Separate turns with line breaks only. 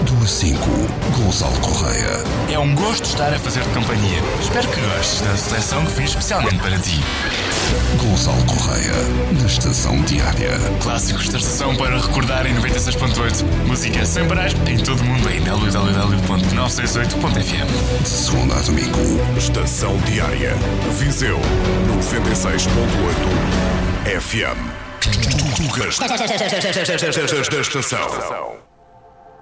4 a 5, Gonçalo Correia.
É um gosto estar a fazer-te companhia. Espero que gostes da seleção que fiz especialmente para ti.
Gonçalo Correia, na Estação Diária.
Clássicos da estação para recordar em 96.8. Música sem parar em todo o mundo em www.968.fm.
De segunda a domingo.
Estação Diária. Viseu 96.8 FM. Tugas da estação.